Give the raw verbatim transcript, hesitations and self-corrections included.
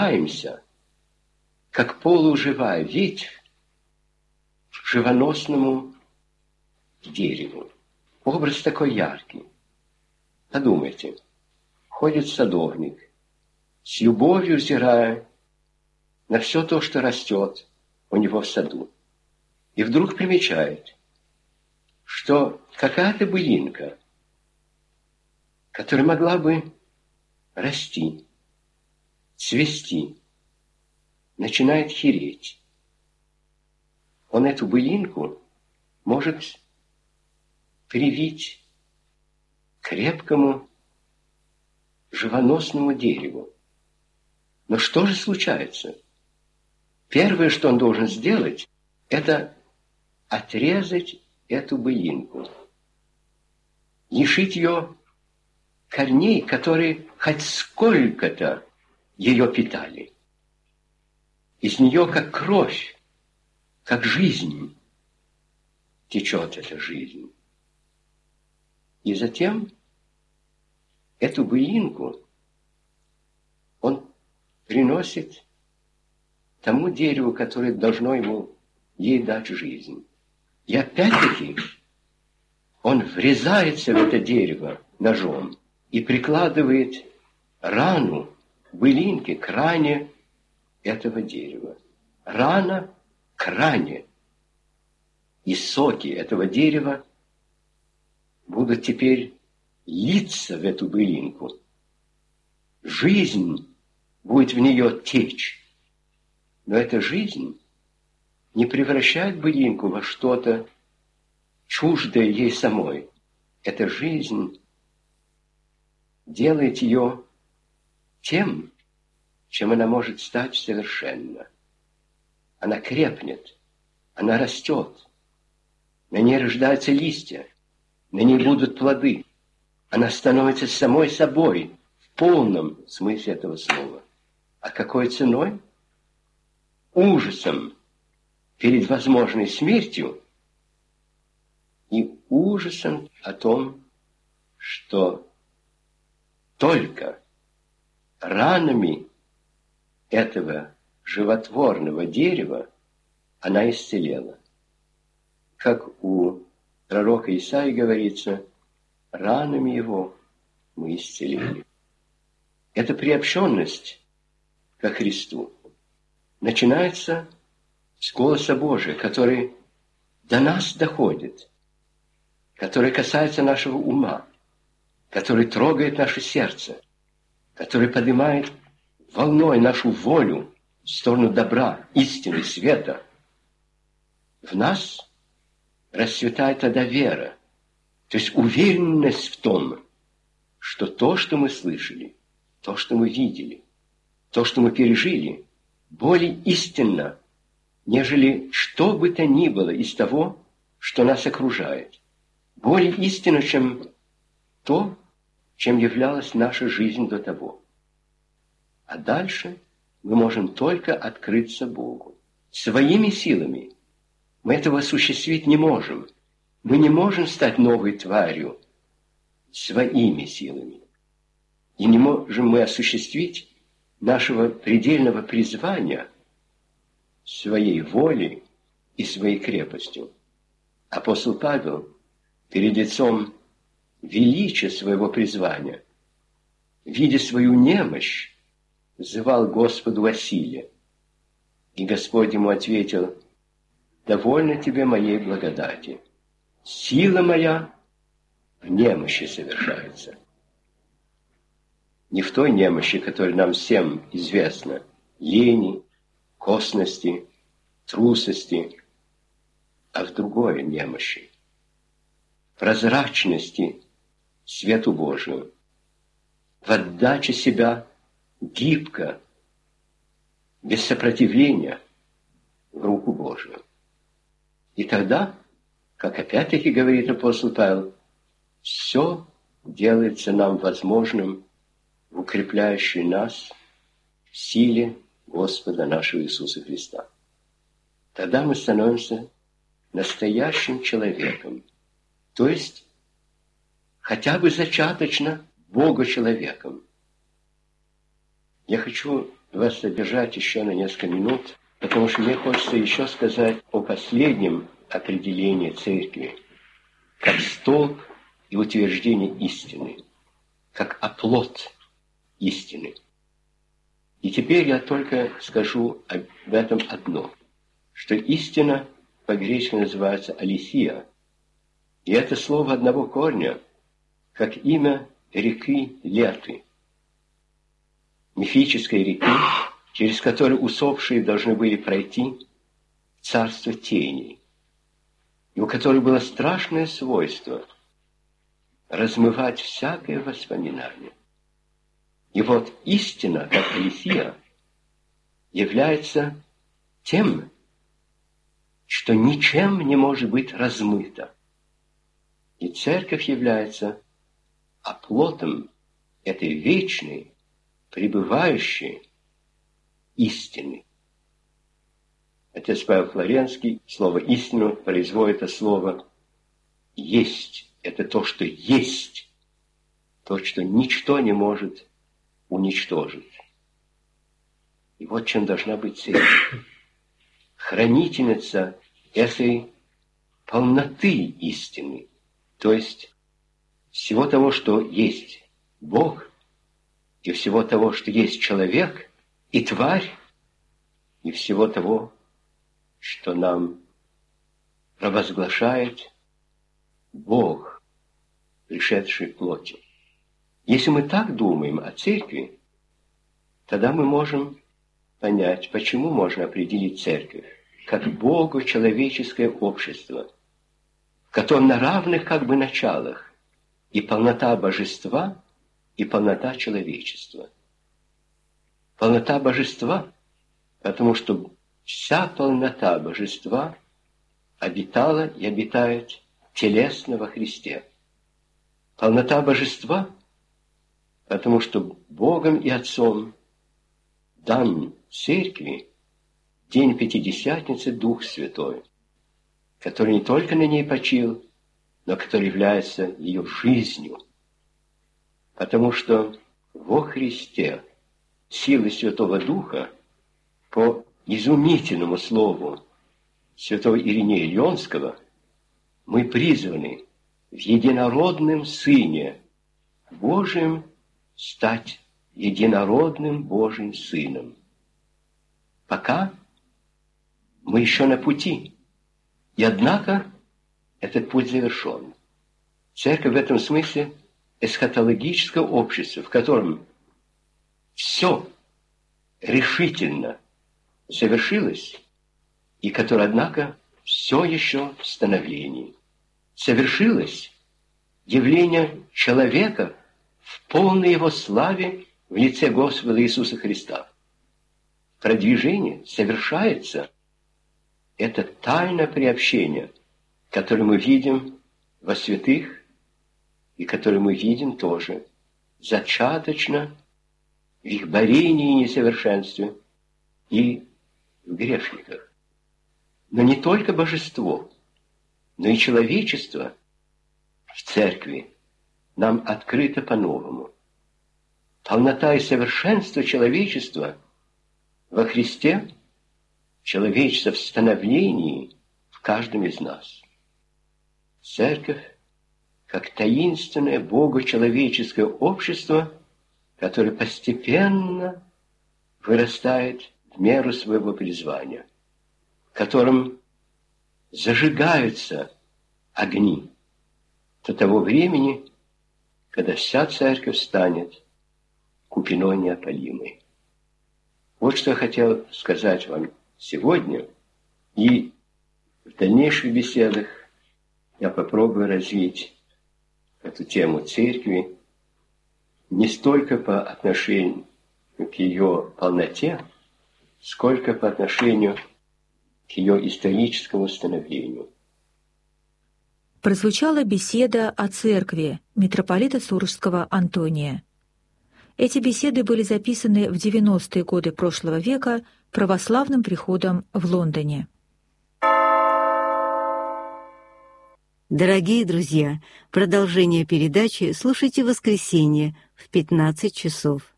приближаемся, как полуживая ветвь, к живоносному дереву. Образ такой яркий. Подумайте, ходит садовник, с любовью взирая на все то, что растет у него в саду. И вдруг примечает, что какая-то былинка, которая могла бы расти, цвести, начинает хереть. Он эту былинку может привить к крепкому живоносному дереву. Но что же случается? Первое, что он должен сделать, это отрезать эту былинку, лишить ее корней, которые хоть сколько-то ее питали. Из нее, как кровь, как жизнь, течет эта жизнь. И затем эту былинку он приносит тому дереву, которое должно ему, ей дать жизнь. И опять-таки он врезается в это дерево ножом и прикладывает рану былинки к ране этого дерева. Рана к ране. И соки этого дерева будут теперь литься в эту былинку. Жизнь будет в нее течь. Но эта жизнь не превращает былинку во что-то чуждое ей самой. Эта жизнь делает ее тем, чем она может стать совершенно. Она крепнет, она растет, на ней рождаются листья, на ней будут плоды. Она становится самой собой в полном смысле этого слова. А какой ценой? Ужасом перед возможной смертью и ужасом о том, что только ранами этого животворного дерева она исцелела. Как у пророка Исаии говорится, ранами его мы исцелили. Эта приобщенность ко Христу начинается с голоса Божия, который до нас доходит, который касается нашего ума, который трогает наше сердце, который поднимает волной нашу волю в сторону добра, истины, света. В нас расцветает тогда вера, то есть уверенность в том, что то, что мы слышали, то, что мы видели, то, что мы пережили, более истинно, нежели что бы то ни было из того, что нас окружает. Более истинно, чем то, чем являлась наша жизнь до того. А дальше мы можем только открыться Богу. Своими силами мы этого осуществить не можем. Мы не можем стать новой тварью своими силами. И не можем мы осуществить нашего предельного призвания своей волей и своей крепостью. Апостол Павел перед лицом величия своего призвания, видя свою немощь, взывал Господу о силе. И Господь ему ответил: «Довольно тебе моей благодати. Сила моя в немощи совершается». Не в той немощи, которая нам всем известна, лени, косности, трусости, а в другой немощи, прозрачности свету Божию, в отдаче себя гибко, без сопротивления в руку Божию. И тогда, как опять-таки говорит апостол Павел, все делается нам возможным в укрепляющей нас в силе Господа нашего Иисуса Христа. Тогда мы становимся настоящим человеком, то есть хотя бы зачаточно Бога-человеком. Я хочу вас задержать еще на несколько минут, потому что мне хочется еще сказать о последнем определении церкви, как столб и утверждение истины, как оплот истины. И теперь я только скажу об этом одно, что истина по-гречески называется алисия, и это слово одного корня, как имя реки Леты, мифической реки, через которую усопшие должны были пройти в царство теней, и у которой было страшное свойство размывать всякое воспоминание. И вот истина, как алисия, является тем, что ничем не может быть размыто. И церковь является оплотом этой вечной, пребывающей истины. Отец Павел Флоренский слово «истину» производит от слова «есть». Это то, что есть, то, что ничто не может уничтожить. И вот чем должна быть церковь. Хранительница этой полноты истины, то есть всего того, что есть Бог, и всего того, что есть человек и тварь, и всего того, что нам провозглашает Бог, пришедший в плоти. Если мы так думаем о церкви, тогда мы можем понять, почему можно определить церковь как Богу человеческое общество, в котором на равных как бы началах и полнота божества, и полнота человечества. Полнота божества, потому что вся полнота божества обитала и обитает телесно во Христе. Полнота божества, потому что Богом и Отцом дан церкви день Пятидесятницы Дух Святой, который не только на ней почил, но который является ее жизнью. Потому что во Христе силы Святого Духа по изумительному слову святого Иринея Лионского мы призваны в единородном Сыне Божьем стать единородным Божьим Сыном. Пока мы еще на пути, и однако этот путь завершен. Церковь в этом смысле эсхатологическое общество, в котором все решительно совершилось, и которое, однако, все еще в становлении. Совершилось явление человека в полной его славе в лице Господа Иисуса Христа. Продвижение совершается это тайное приобщение, которое мы видим во святых, и которое мы видим тоже зачаточно в их борении и несовершенстве и в грешниках. Но не только божество, но и человечество в церкви нам открыто по-новому. Полнота и совершенство человечества во Христе, человечество в становлении в каждом из нас. Церковь как таинственное богочеловеческое общество, которое постепенно вырастает в меру своего призвания, в котором зажигаются огни до того времени, когда вся церковь станет купиной неопалимой. Вот что я хотел сказать вам сегодня, и в дальнейших беседах я попробую развить эту тему церкви не столько по отношению к ее полноте, сколько по отношению к ее историческому становлению. Прозвучала беседа о церкви митрополита Сурожского Антония. Эти беседы были записаны в девяностые годы прошлого века православным приходом в Лондоне. Дорогие друзья, продолжение передачи слушайте в воскресенье в пятнадцать часов.